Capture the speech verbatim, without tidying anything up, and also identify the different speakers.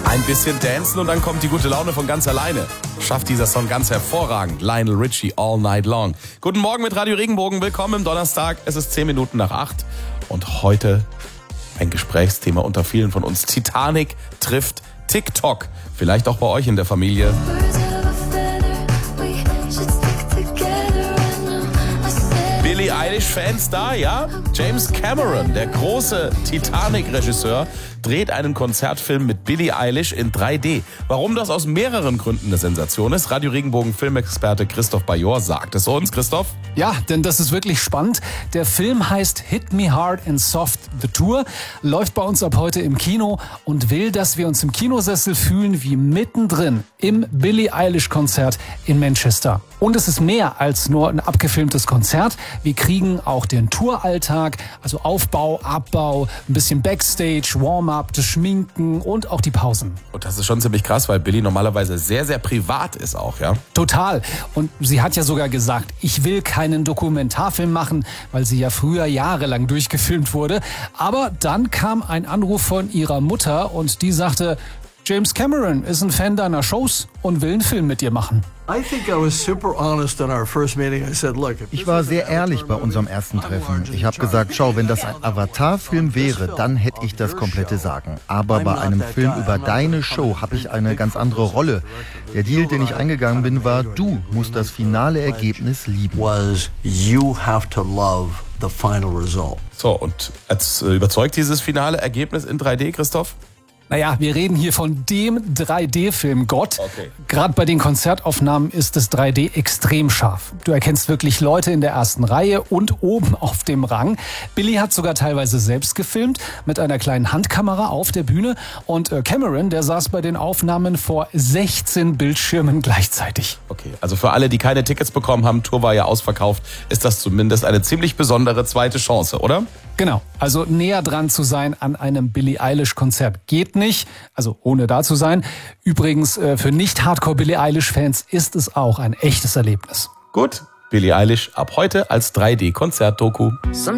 Speaker 1: Ein bisschen dancen und dann kommt die gute Laune von ganz alleine. Schafft dieser Song ganz hervorragend. Lionel Richie, All Night Long. Guten Morgen mit Radio Regenbogen. Willkommen im Donnerstag. Es ist zehn Minuten nach acht. Und heute ein Gesprächsthema unter vielen von uns. Titanic trifft TikTok. Vielleicht auch bei euch in der Familie. Billie Eilish-Fans da, ja? James Cameron, der große Titanic-Regisseur, dreht einen Konzertfilm mit Billie Eilish in drei D. Warum das aus mehreren Gründen eine Sensation ist, Radio Regenbogen Filmexperte Christoph Bajor sagt es uns. Christoph?
Speaker 2: Ja, denn das ist wirklich spannend. Der Film heißt Hit Me Hard and Soft The Tour, läuft bei uns ab heute im Kino und will, dass wir uns im Kinosessel fühlen wie mittendrin im Billie Eilish-Konzert in Manchester. Und es ist mehr als nur ein abgefilmtes Konzert. Wir kriegen auch den Touralltag, also Aufbau, Abbau, ein bisschen Backstage, Warm-up, das Schminken und auch die Pausen.
Speaker 1: Und das ist schon ziemlich krass, weil Billie normalerweise sehr, sehr privat ist auch, ja?
Speaker 2: Total. Und sie hat ja sogar gesagt, ich will keinen Dokumentarfilm machen, weil sie ja früher jahrelang durchgefilmt wurde. Aber dann kam ein Anruf von ihrer Mutter und die sagte, James Cameron ist ein Fan deiner Shows und will einen Film mit dir machen.
Speaker 3: Ich war sehr ehrlich bei unserem ersten Treffen. Ich habe gesagt, schau, wenn das ein Avatar-Film wäre, dann hätte ich das komplette Sagen. Aber bei einem Film über deine Show habe ich eine ganz andere Rolle. Der Deal, den ich eingegangen bin, war, du musst das finale Ergebnis lieben.
Speaker 1: So, und als äh, überzeugt dieses finale Ergebnis in drei D, Christoph?
Speaker 2: Naja, wir reden hier von dem drei D-Film Gott.
Speaker 1: Okay.
Speaker 2: Gerade bei den Konzertaufnahmen ist das drei D extrem scharf. Du erkennst wirklich Leute in der ersten Reihe und oben auf dem Rang. Billie hat sogar teilweise selbst gefilmt mit einer kleinen Handkamera auf der Bühne. Und Cameron, der saß bei den Aufnahmen vor sechzehn Bildschirmen gleichzeitig.
Speaker 1: Okay, also für alle, die keine Tickets bekommen haben, Tour war ja ausverkauft, ist das zumindest eine ziemlich besondere zweite Chance, oder?
Speaker 2: Genau, also näher dran zu sein an einem Billie Eilish-Konzert geht nicht, also ohne da zu sein. Übrigens, für nicht-Hardcore-Billie Eilish-Fans ist es auch ein echtes Erlebnis.
Speaker 1: Gut, Billie Eilish ab heute als drei D-Konzert-Doku.